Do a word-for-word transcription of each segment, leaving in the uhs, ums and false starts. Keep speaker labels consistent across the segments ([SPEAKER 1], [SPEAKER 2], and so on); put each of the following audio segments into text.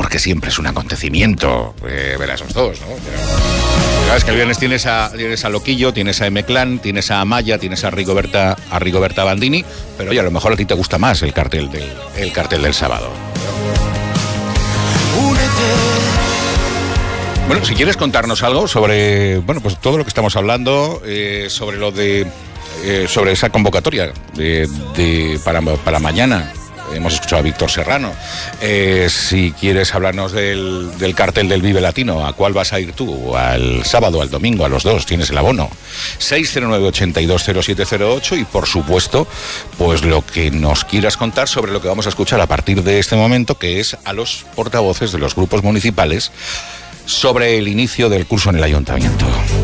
[SPEAKER 1] porque siempre es un acontecimiento eh, ver a esos dos, ¿no? Pero, sabes que el viernes tienes a, tienes a Loquillo, tienes a M-Clan, tienes a Amaya, tienes a Rigoberta, a Rigoberta Bandini, pero oye, a lo mejor a ti te gusta más el cartel del, el cartel del sábado. Bueno, si quieres contarnos algo sobre, bueno, pues todo lo que estamos hablando, eh, sobre lo de, eh, sobre esa convocatoria de, de para, para mañana. Hemos escuchado a Víctor Serrano. Eh, si quieres hablarnos del, del cartel del Vive Latino, ¿a cuál vas a ir tú? ¿Al sábado, al domingo, a los dos? Tienes el abono. seis cero nueve, ochenta y dos, cero siete cero ocho y, por supuesto, pues lo que nos quieras contar sobre lo que vamos a escuchar a partir de este momento, que es a los portavoces de los grupos municipales sobre el inicio del curso en el ayuntamiento.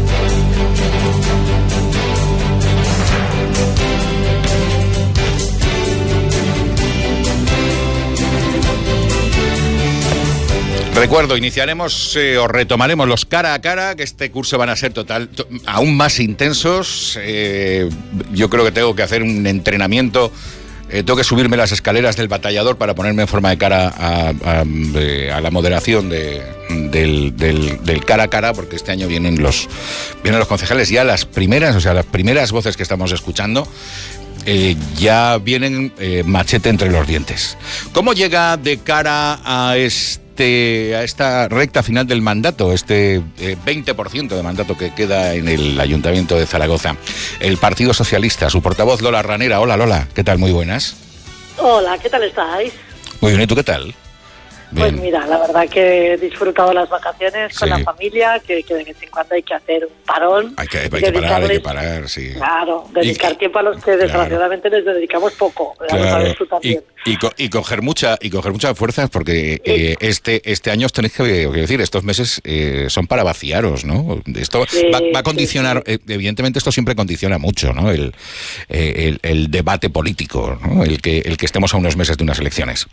[SPEAKER 1] Recuerdo, iniciaremos eh, o retomaremos los cara a cara, que este curso van a ser total, to, aún más intensos. Eh, yo creo que tengo que hacer un entrenamiento. Eh, tengo que subirme las escaleras del batallador para ponerme en forma de cara a, a, de, a la moderación de, del, del, del cara a cara, porque este año vienen los, vienen los concejales ya las primeras, o sea, las primeras voces que estamos escuchando. Eh, ya vienen eh, machete entre los dientes. ¿Cómo llega de cara a este a esta recta final del mandato, este eh, veinte por ciento de mandato que queda en el Ayuntamiento de Zaragoza, el Partido Socialista, su portavoz Lola Ranera? Hola, Lola, ¿qué tal? Muy buenas.
[SPEAKER 2] Hola, ¿qué tal estáis?
[SPEAKER 1] Muy bien, ¿y tú qué tal?
[SPEAKER 2] Bien. Pues mira, la verdad que he disfrutado las vacaciones con sí. la familia, que, que de vez en cuando hay que hacer un parón.
[SPEAKER 1] Hay que, hay que parar, hay que parar, sí.
[SPEAKER 2] Claro, dedicar y, tiempo a los que claro. desgraciadamente les dedicamos poco.
[SPEAKER 1] Claro. Tú también. Y, y, co y coger mucha y coger muchas fuerzas, porque eh, este este año os tenéis que, que decir, estos meses eh, son para vaciaros, ¿no? Esto sí, va, va a condicionar, sí, sí. evidentemente esto siempre condiciona mucho, ¿no? El, el, el debate político, ¿no? El que, el que estemos a unos meses de unas elecciones.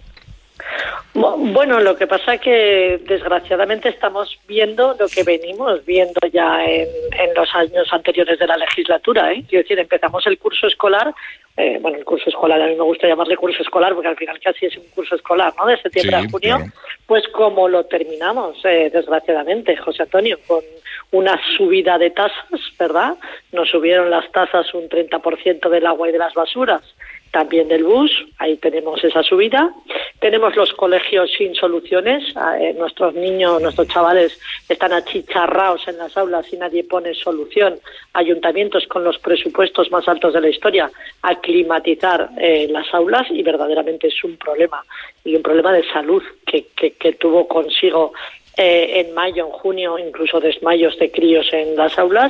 [SPEAKER 2] Bueno, lo que pasa es que desgraciadamente estamos viendo lo que venimos viendo ya en, en los años anteriores de la legislatura, ¿eh? Quiero decir, empezamos el curso escolar, eh, bueno, el curso escolar, a mí me gusta llamarle curso escolar porque al final casi es un curso escolar, ¿no? De septiembre sí, a junio, claro. Pues como lo terminamos, eh, desgraciadamente, José Antonio, con una subida de tasas, ¿verdad? Nos subieron las tasas un treinta por ciento del agua y de las basuras. También del bus, ahí tenemos esa subida. Tenemos los colegios sin soluciones. Eh, nuestros niños, nuestros chavales están achicharrados en las aulas y nadie pone solución. Ayuntamientos con los presupuestos más altos de la historia a climatizar eh, las aulas, y verdaderamente es un problema. Y un problema de salud que, que, que tuvo consigo Eh, en mayo, en junio, incluso desmayos de críos en las aulas,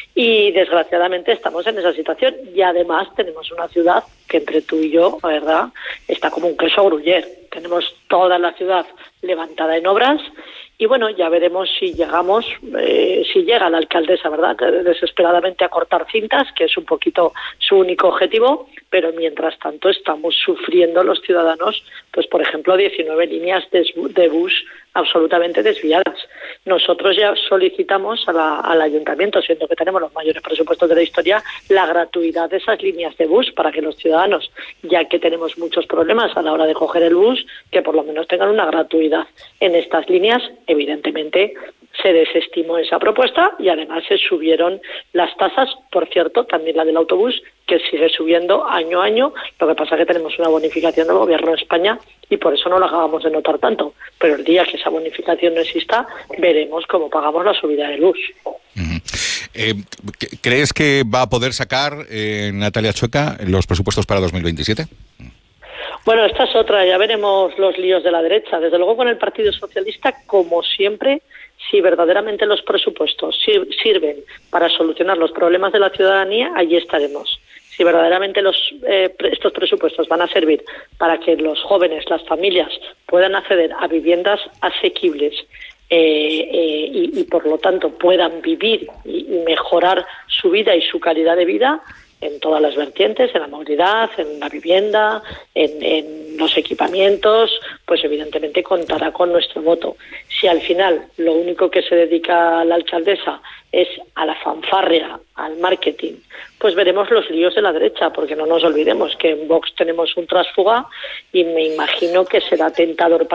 [SPEAKER 2] y desgraciadamente estamos en esa situación. Y además tenemos una ciudad que entre tú y yo, la verdad, está como un queso gruyer. Tenemos toda la ciudad levantada en obras y bueno, ya veremos si llegamos, eh, si llega la alcaldesa, ¿verdad?, desesperadamente a cortar cintas, que es un poquito su único objetivo, pero mientras tanto estamos sufriendo los ciudadanos, pues por ejemplo, diecinueve líneas de, de bus absolutamente desviadas. Nosotros ya solicitamos a la, al ayuntamiento, siendo que tenemos los mayores presupuestos de la historia, la gratuidad de esas líneas de bus para que los ciudadanos, ya que tenemos muchos problemas a la hora de coger el bus, que por lo menos tengan una gratuidad en estas líneas. Evidentemente se desestimó esa propuesta y además se subieron las tasas, por cierto, también la del autobús, que sigue subiendo año a año. Lo que pasa es que tenemos una bonificación del Gobierno de España y por eso no la acabamos de notar tanto. Pero el día que esa bonificación no exista, veremos cómo pagamos la subida de luz.
[SPEAKER 1] Uh-huh. eh, ¿Crees que va a poder sacar eh, Natalia Chueca los presupuestos para dos mil veintisiete?
[SPEAKER 2] Bueno, esta es otra, ya veremos los líos de la derecha. Desde luego con el Partido Socialista, como siempre, si verdaderamente los presupuestos sirven para solucionar los problemas de la ciudadanía, allí estaremos. Si verdaderamente los, eh, estos presupuestos van a servir para que los jóvenes, las familias, puedan acceder a viviendas asequibles eh, eh, y, y por lo tanto puedan vivir y, y mejorar su vida y su calidad de vida, en todas las vertientes, en la movilidad, en la vivienda, en, en los equipamientos, pues evidentemente contará con nuestro voto. Si al final lo único que se dedica la alcaldesa es a la fanfarria, al marketing, pues veremos los líos de la derecha, porque no nos olvidemos que en Vox tenemos un tránsfuga y me imagino que será tentador para